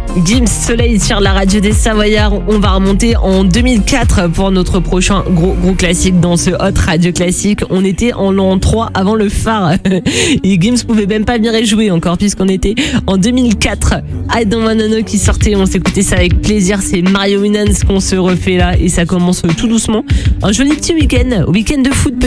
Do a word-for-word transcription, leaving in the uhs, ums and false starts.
Gims Soleil sur la radio des Savoyards. On va remonter en deux mille quatre pour notre prochain gros gros classique dans ce Hot Radio Classique. On était en l'an trois avant le phare et Gims pouvait même pas bien jouer encore puisqu'on était en deux mille quatre. I Don't Wanna Know qui sortait, on s'écoutait ça avec plaisir. C'est Mario Winans qu'on se refait là et ça commence tout doucement. Un joli petit week-end, week-end de foot peut-être.